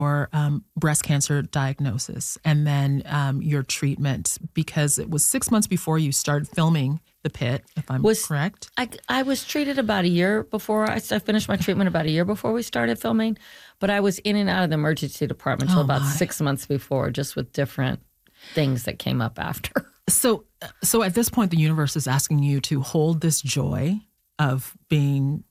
your breast cancer diagnosis and then your treatment, because it was 6 months before you started filming The Pit, if I'm correct. I was treated about a year before. I finished my treatment about a year before we started filming, but I was in and out of the emergency department until about 6 months before, just with different things that came up after. So at this point, the universe is asking you to hold this joy of being,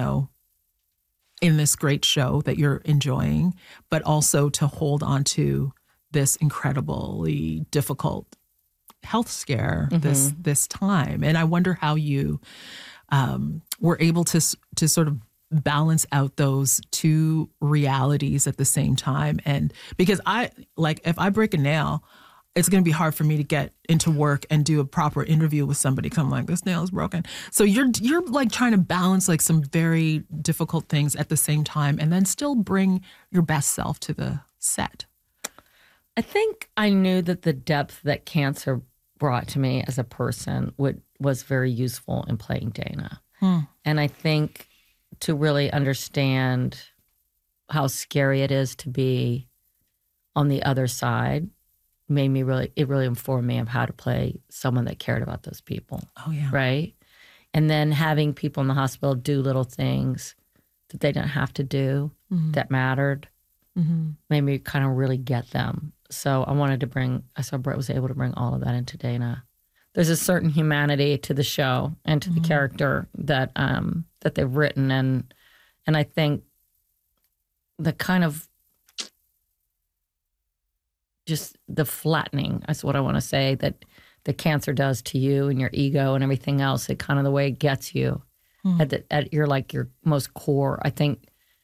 in this great show that you're enjoying, but also to hold on to this incredibly difficult health scare this time. And I wonder how you were able to sort of balance out those two realities at the same time. And because if I break a nail, it's going to be hard for me to get into work and do a proper interview with somebody because I'm like, this nail is broken. So you're like trying to balance like some very difficult things at the same time and then still bring your best self to the set. I think I knew that the depth that cancer brought to me as a person was very useful in playing Dana. And I think to really understand how scary it is to be on the other side it really informed me of how to play someone that cared about those people. Oh, yeah. Right? And then having people in the hospital do little things that they didn't have to do that mattered made me kind of really get them. So I saw Brett was able to bring all of that into Dana. There's a certain humanity to the show and to the character that they've written. And I think the kind of just the flattening is what I want to say that the cancer does to you and your ego and everything else. It kind of the way it gets you at your most core. I think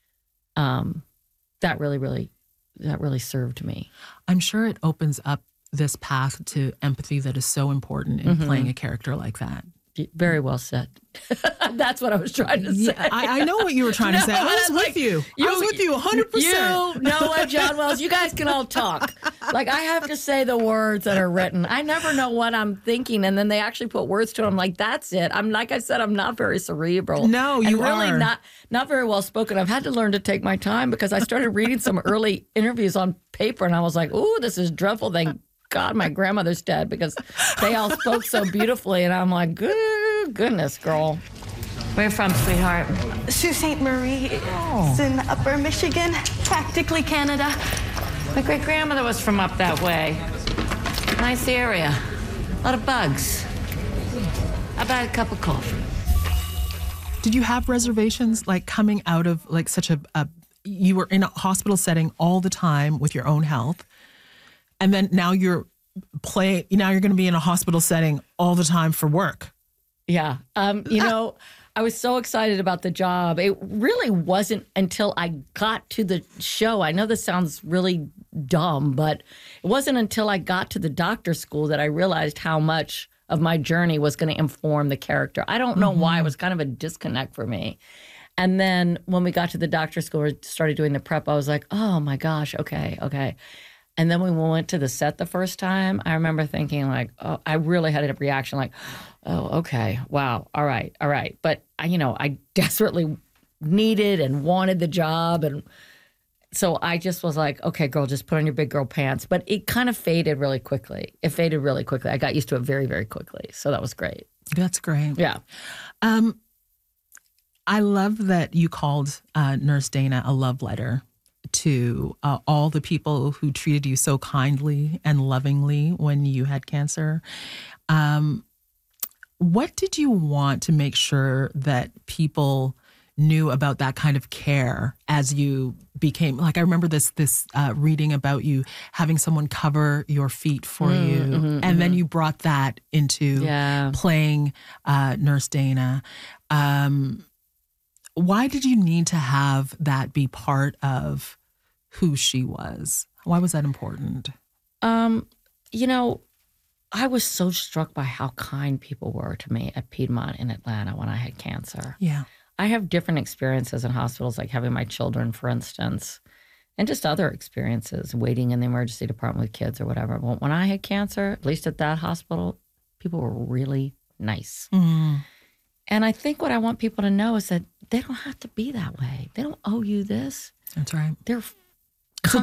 that really served me. I'm sure it opens up this path to empathy that is so important in playing a character like that. Very well said. That's what I was trying to say. Yeah, I know what you were trying to say. I was with you. I was with you 100%. You know what, John Wells? You guys can all talk. Like, I have to say the words that are written. I never know what I'm thinking, and then they actually put words to it. I'm like, that's it. Like I said, I'm not very cerebral. No, you are. Really not very well spoken. I've had to learn to take my time because I started reading some early interviews on paper, and I was like, ooh, this is dreadful. Thank God my grandmother's dead because they all spoke so beautifully, and I'm like, goodness, girl. Where you from, sweetheart? Sault Ste. Marie. It's in Upper Michigan, practically Canada. My great-grandmother was from up that way. Nice area. A lot of bugs. How about a cup of coffee? Did you have reservations, like coming out of like such you were in a hospital setting all the time with your own health, and then now you're going to be in a hospital setting all the time for work? Yeah. I was so excited about the job. It really wasn't until I got to the show. I know this sounds really dumb, but it wasn't until I got to the doctor school that I realized how much of my journey was going to inform the character. I don't know why. It was kind of a disconnect for me. And then when we got to the doctor school and started doing the prep, I was like, oh my gosh, okay. And then when we went to the set the first time, I remember thinking like, oh, I really had a reaction like, oh, okay, wow, all right. But I desperately needed and wanted the job. And so I just was like, okay, girl, just put on your big girl pants. But it kind of faded really quickly. I got used to it very, very quickly. So that was great. That's great. Yeah. I love that you called Nurse Dana a love letter to all the people who treated you so kindly and lovingly when you had cancer. What did you want to make sure that people knew about that kind of care as you became, like I remember this reading about you having someone cover your feet for you, and then you brought that into playing Nurse Dana. Why did you need to have that be part of who she was? Why was that important? I was so struck by how kind people were to me at Piedmont in Atlanta when I had cancer. Yeah. I have different experiences in hospitals, like having my children, for instance, and just other experiences, waiting in the emergency department with kids or whatever. But when I had cancer, at least at that hospital, people were really nice. Mm. And I think what I want people to know is that they don't have to be that way. They don't owe you this. That's right. They're